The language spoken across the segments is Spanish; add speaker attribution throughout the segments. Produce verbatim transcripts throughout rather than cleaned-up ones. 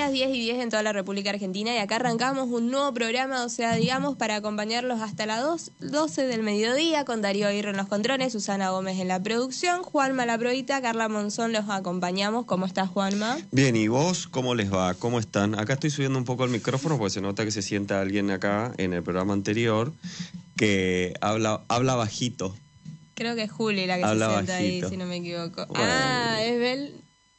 Speaker 1: las diez y diez en toda la República Argentina y acá arrancamos un nuevo programa, o sea, digamos, para acompañarlos hasta las doce del mediodía con Darío Aguirre en los controles, Susana Gómez en la producción, Juanma La Proita, Carla Monzón los acompañamos. ¿Cómo estás, Juanma?
Speaker 2: Bien, ¿y vos cómo les va? ¿Cómo están? Acá estoy subiendo un poco el micrófono porque se nota que se sienta alguien acá en el programa anterior que habla, habla bajito.
Speaker 1: Creo que es Juli la que
Speaker 2: habla
Speaker 1: se sienta
Speaker 2: bajito.
Speaker 1: ahí, si no me equivoco.
Speaker 2: Bueno.
Speaker 1: Ah, es Bel...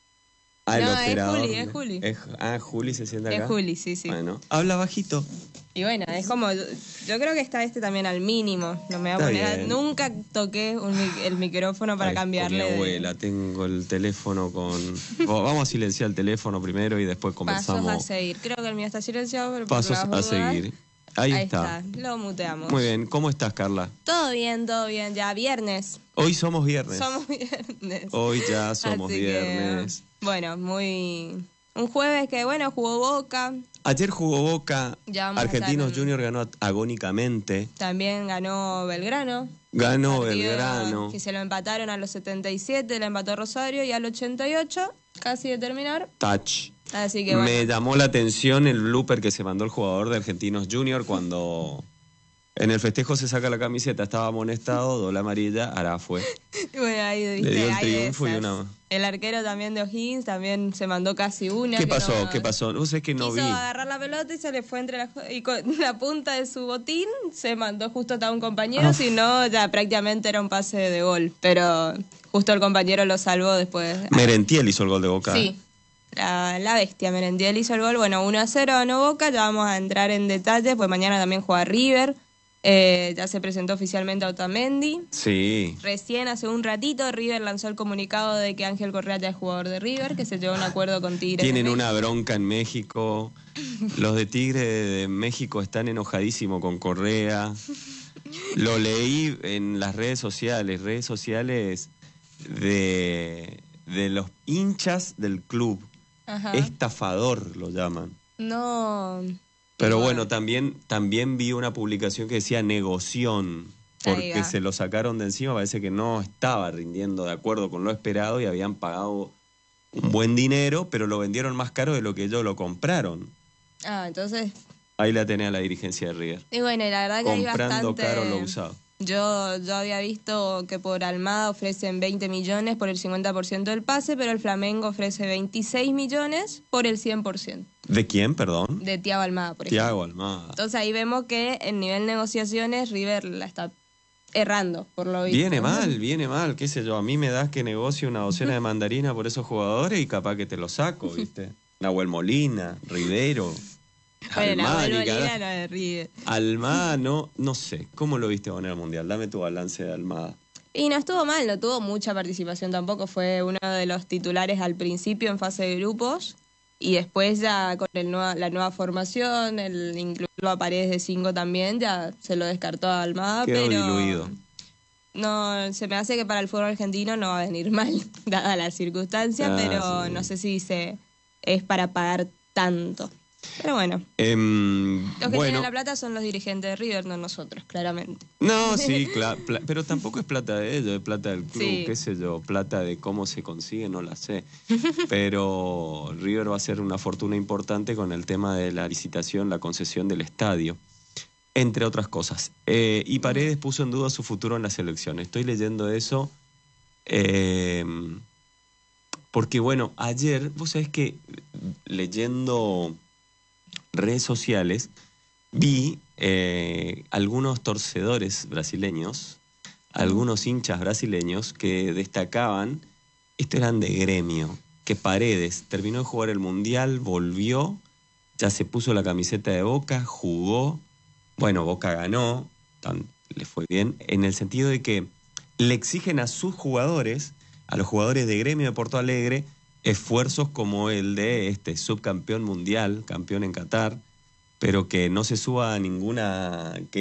Speaker 2: Ah, el
Speaker 1: no,
Speaker 2: operador.
Speaker 1: es Juli, es Juli.
Speaker 2: Es, ah, Juli se sienta acá.
Speaker 1: Es Juli, sí, sí.
Speaker 2: Bueno, habla bajito.
Speaker 1: Y bueno, es como, yo creo que está este también al mínimo. No me voy a
Speaker 2: Está
Speaker 1: poner, a-
Speaker 2: bien.
Speaker 1: nunca toqué un mic- el micrófono para
Speaker 2: Ay,
Speaker 1: cambiarle.
Speaker 2: con mi
Speaker 1: de-
Speaker 2: abuela, tengo el teléfono con... Vamos a silenciar el teléfono primero y después conversamos.
Speaker 1: Pasos a seguir. Creo que el mío está silenciado, pero por
Speaker 2: Pasos
Speaker 1: las
Speaker 2: a
Speaker 1: dudas,
Speaker 2: seguir. Ahí,
Speaker 1: Ahí
Speaker 2: está.
Speaker 1: está, lo muteamos.
Speaker 2: Muy bien, ¿cómo estás, Carla?
Speaker 1: Todo bien, todo bien. Ya viernes.
Speaker 2: Hoy somos viernes.
Speaker 1: Somos viernes.
Speaker 2: Hoy ya somos
Speaker 1: Así que,
Speaker 2: viernes.
Speaker 1: bueno, muy... Un jueves que, bueno, jugó Boca.
Speaker 2: Ayer jugó Boca,
Speaker 1: Ya vamos a
Speaker 2: Argentinos
Speaker 1: estar-
Speaker 2: Junior ganó agónicamente,
Speaker 1: También ganó Belgrano.
Speaker 2: ganó
Speaker 1: Partido
Speaker 2: Belgrano,
Speaker 1: Que se lo empataron a los setenta y siete, le empató Rosario, y al ochenta y ocho, casi de terminar.
Speaker 2: touch.
Speaker 1: Así que bueno.
Speaker 2: Me llamó la atención el blooper que se mandó el jugador de Argentinos Junior cuando en el festejo se saca la camiseta, estaba amonestado, doble amarilla, ahora fue.
Speaker 1: Y bueno, ahí,
Speaker 2: Le
Speaker 1: viste,
Speaker 2: dio el
Speaker 1: hay de
Speaker 2: triunfo y
Speaker 1: esas.
Speaker 2: una...
Speaker 1: El arquero también de O'Higgins también se mandó casi una.
Speaker 2: ¿Qué
Speaker 1: que
Speaker 2: pasó?
Speaker 1: no-
Speaker 2: ¿Qué pasó? No sé, que no
Speaker 1: Quiso
Speaker 2: vi.
Speaker 1: agarrar la pelota y se le fue entre las... Y con la punta de su botín se mandó justo a un compañero,
Speaker 2: Ah.
Speaker 1: si no, ya prácticamente era un pase de gol. Pero justo el compañero lo salvó después.
Speaker 2: Merentiel hizo el gol de Boca.
Speaker 1: Sí, la, la bestia Merentiel hizo el gol. Bueno, uno a cero ganó Boca, ya vamos a entrar en detalles, pues mañana también juega River. Eh, ya se presentó oficialmente a Otamendi.
Speaker 2: Sí.
Speaker 1: Recién, hace un ratito, River lanzó el comunicado de que Ángel Correa ya es jugador de River, que se llevó a un acuerdo con Tigres.
Speaker 2: Tienen
Speaker 1: de
Speaker 2: una
Speaker 1: México.
Speaker 2: bronca en México. Los de Tigre de México están enojadísimos con Correa. Lo leí en las redes sociales, redes sociales de, de los hinchas del club.
Speaker 1: Ajá.
Speaker 2: Estafador lo llaman.
Speaker 1: No.
Speaker 2: Pero
Speaker 1: Igual.
Speaker 2: bueno, también, también vi una publicación que decía negoción,
Speaker 1: Ahí
Speaker 2: porque
Speaker 1: va.
Speaker 2: se lo sacaron de encima, parece que no estaba rindiendo de acuerdo con lo esperado y habían pagado un buen dinero, pero lo vendieron más caro de lo que ellos lo compraron.
Speaker 1: Ah, entonces.
Speaker 2: Ahí la tenía la dirigencia de River.
Speaker 1: Y bueno, y la verdad que hay
Speaker 2: Comprando
Speaker 1: bastante.
Speaker 2: caro lo usado.
Speaker 1: Yo, yo había visto que por Almada ofrecen veinte millones por el cincuenta por ciento del pase, pero el Flamengo ofrece veintiséis millones por el cien por ciento.
Speaker 2: ¿De quién, perdón?
Speaker 1: De Thiago Almada, por ejemplo.
Speaker 2: Thiago Almada.
Speaker 1: Entonces ahí vemos que en nivel negociaciones River la está errando, por lo visto.
Speaker 2: Viene mal, viene mal, qué sé yo. A mí me das que negocie una docena de mandarina por esos jugadores y capaz que te lo saco, ¿viste? Nahuel Molina, Rivero.
Speaker 1: Bueno,
Speaker 2: Almada,
Speaker 1: Nahuel
Speaker 2: ni
Speaker 1: Molina
Speaker 2: cagá.
Speaker 1: no de River.
Speaker 2: Almada, no, no sé. ¿Cómo lo viste vos en el Mundial? Dame tu balance de Almada.
Speaker 1: Y no estuvo mal, no tuvo mucha participación tampoco, fue uno de los titulares al principio en fase de grupos y después ya con el nueva, la nueva formación, el incluirlo a Paredes de cinco también, ya se lo descartó a Almada,
Speaker 2: Quedó
Speaker 1: pero
Speaker 2: diluido.
Speaker 1: no, se me hace que para el fútbol argentino no va a venir mal, dada la circunstancia,
Speaker 2: Ah,
Speaker 1: pero
Speaker 2: sí.
Speaker 1: no sé si se es para pagar tanto. Pero bueno,
Speaker 2: Em,
Speaker 1: los que
Speaker 2: bueno,
Speaker 1: tienen la plata son los dirigentes de River, no nosotros, claramente.
Speaker 2: no, sí, claro, pero tampoco es plata de ellos, es plata del club,
Speaker 1: Sí.
Speaker 2: qué sé yo, plata de cómo se consigue, no la sé. Pero River va a ser una fortuna importante con el tema de la licitación, la concesión del estadio, entre otras cosas. Eh, y Paredes puso en duda su futuro en la selección. Estoy leyendo eso eh, porque, bueno, ayer, vos sabés que leyendo redes sociales, vi eh, algunos torcedores brasileños, algunos hinchas brasileños que destacaban, estos eran de Gremio, que Paredes terminó de jugar el Mundial, volvió, ya se puso la camiseta de Boca, jugó, bueno, Boca ganó, tan, le fue bien, en el sentido de que le exigen a sus jugadores, a los jugadores de Gremio de Porto Alegre, esfuerzos como el de este subcampeón mundial, campeón en Qatar, pero que no se suba a ninguna... que